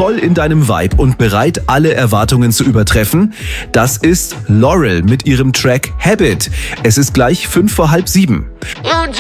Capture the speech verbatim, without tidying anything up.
voll in deinem Vibe und bereit, alle Erwartungen zu übertreffen? Das ist Laurel mit ihrem Track Habit. Es ist gleich fünf vor halb sieben.